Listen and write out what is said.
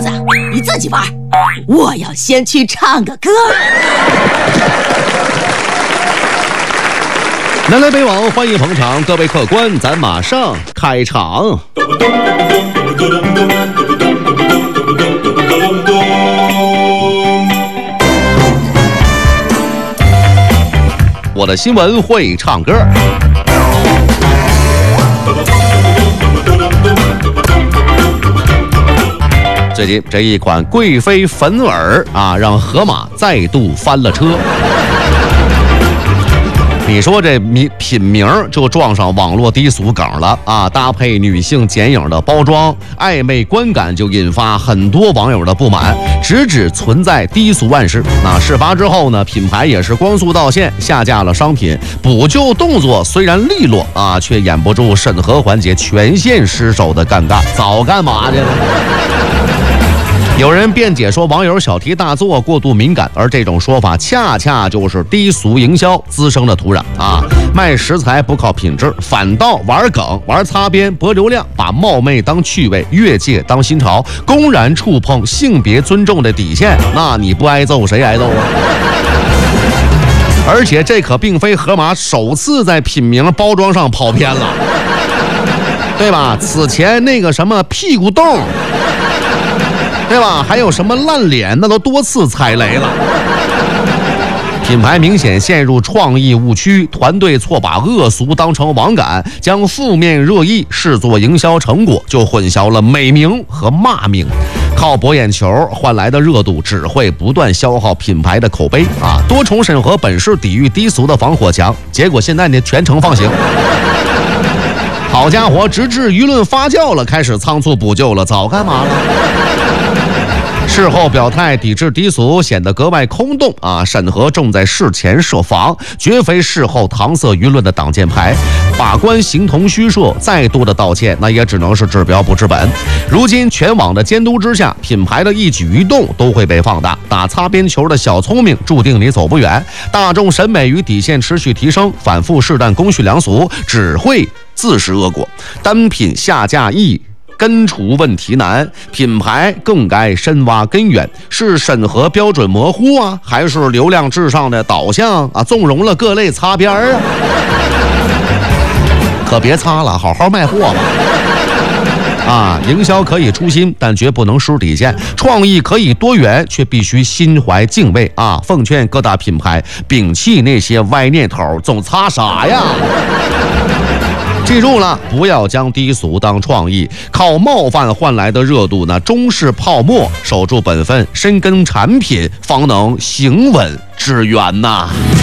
你自己玩，我要先去唱个歌。 南来北往，欢迎捧场，各位客官，咱马上开场。我的新闻会唱歌。最近这一款贵妃粉耳啊，让河马再度翻了车。你说这品名就撞上网络低俗梗了啊！搭配女性剪影的包装，暧昧观感就引发很多网友的不满，直指存在低俗暗示。那事发之后呢，品牌也是光速道歉，下架了商品。补救动作虽然利落啊，却掩不住审核环节全线失手的尴尬。早干嘛去了？有人辩解说，网友小题大做，过度敏感，而这种说法恰恰就是低俗营销滋生的土壤啊！卖食材不靠品质，反倒玩梗、玩擦边、博流量，把冒昧当趣味，越界当新潮，公然触碰性别尊重的底线，那你不挨揍谁挨揍啊？而且这可并非河马首次在品名包装上跑偏了，对吧？此前那个什么屁股洞，对吧？还有什么烂脸，那都多次踩雷了。品牌明显陷入创意误区，团队错把恶俗当成网感，将负面热议视作营销成果，就混淆了美名和骂名。靠博眼球换来的热度只会不断消耗品牌的口碑啊！多重审核本是抵御低俗的防火墙，结果现在呢全程放行。好家伙，直至舆论发酵了，开始仓促补救了，早干嘛了？事后表态抵制低俗显得格外空洞啊！审核重在事前设防，绝非事后搪塞舆论的挡箭牌。把关形同虚设，再多的道歉那也只能是治标不治本。如今全网的监督之下，品牌的一举一动都会被放大，打擦边球的小聪明注定你走不远。大众审美与底线持续提升，反复试探公序良俗只会自食恶果。单品下架易，根除问题难，品牌更该深挖根源，是审核标准模糊啊，还是流量至上的导向啊，纵容了各类擦边啊？可别擦了，好好卖货吧。啊，营销可以初心，但绝不能失底线；创意可以多元，却必须心怀敬畏啊！奉劝各大品牌摒弃那些歪念头，总擦啥呀？记住了，不要将低俗当创意，靠冒犯换来的热度呢，终是泡沫。守住本分，深耕产品，方能行稳致远呐。